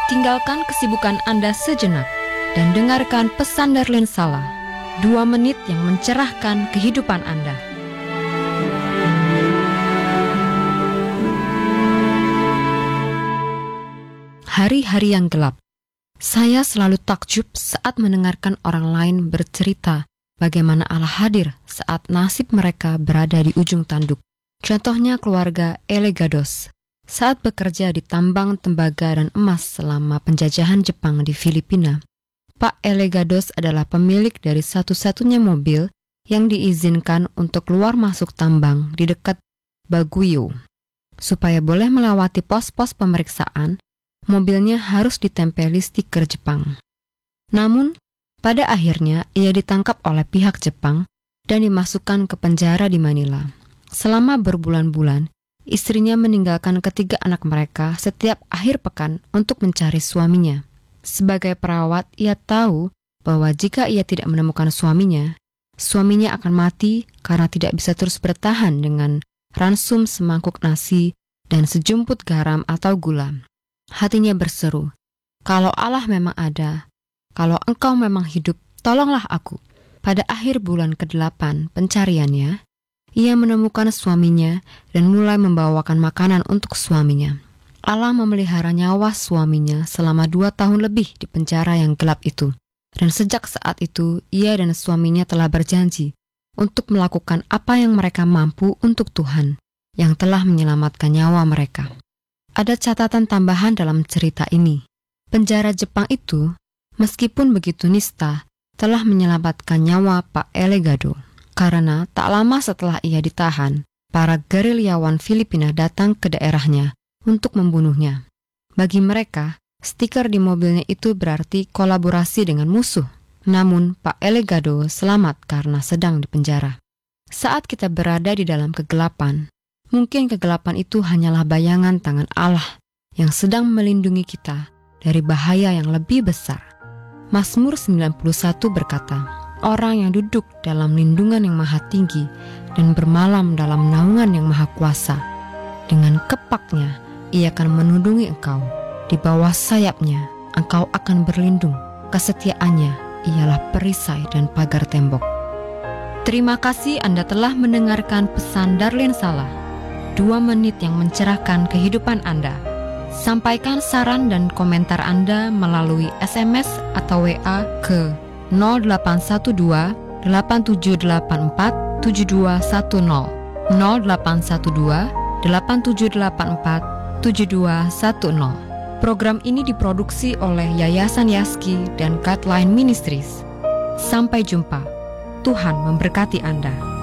Tinggalkan kesibukan Anda sejenak dan dengarkan pesan Darlene Sala, 2 menit yang mencerahkan kehidupan Anda. Hari-hari yang gelap. Saya selalu takjub saat mendengarkan orang lain bercerita bagaimana Allah hadir saat nasib mereka berada di ujung tanduk. Contohnya keluarga Elegados saat bekerja di tambang tembaga dan emas selama penjajahan Jepang di Filipina. Pak Elegados adalah pemilik dari satu-satunya mobil yang diizinkan untuk keluar masuk tambang di dekat Baguio. Supaya boleh melewati pos-pos pemeriksaan, mobilnya harus ditempeli stiker Jepang. Namun, pada akhirnya ia ditangkap oleh pihak Jepang dan dimasukkan ke penjara di Manila. Selama berbulan-bulan, istrinya meninggalkan ketiga anak mereka setiap akhir pekan untuk mencari suaminya. Sebagai perawat, ia tahu bahwa jika ia tidak menemukan suaminya akan mati karena tidak bisa terus bertahan dengan ransum semangkuk nasi dan sejumput garam atau gula. Hatinya berseru, "Kalau Allah memang ada, kalau Engkau memang hidup, tolonglah aku." Pada akhir bulan ke-8 pencariannya, ia menemukan suaminya dan mulai membawakan makanan untuk suaminya. Allah memelihara nyawa suaminya selama 2 tahun lebih di penjara yang gelap itu. Dan sejak saat itu, ia dan suaminya telah berjanji untuk melakukan apa yang mereka mampu untuk Tuhan yang telah menyelamatkan nyawa mereka. Ada catatan tambahan dalam cerita ini. Penjara Jepang itu, meskipun begitu nista, telah menyelamatkan nyawa Pak Elegado. Karena tak lama setelah ia ditahan, para gerilyawan Filipina datang ke daerahnya untuk membunuhnya. Bagi mereka, stiker di mobilnya itu berarti kolaborasi dengan musuh. Namun, Pak Elegado selamat karena sedang dipenjara. Saat kita berada di dalam kegelapan, mungkin kegelapan itu hanyalah bayangan tangan Allah yang sedang melindungi kita dari bahaya yang lebih besar. Mazmur 91 berkata, "Orang yang duduk dalam lindungan yang maha tinggi dan bermalam dalam naungan yang maha kuasa, dengan kepaknya ia akan menundungi engkau. Di bawah sayapnya engkau akan berlindung. Kesetiaannya ialah perisai dan pagar tembok." Terima kasih Anda telah mendengarkan pesan Darlene Sala, 2 menit yang mencerahkan kehidupan Anda. Sampaikan saran dan komentar Anda melalui SMS atau WA ke 0812 8784 7210 0812 8784 7210. Program ini diproduksi oleh Yayasan Yaski dan Guideline Ministries. Sampai jumpa. Tuhan memberkati Anda.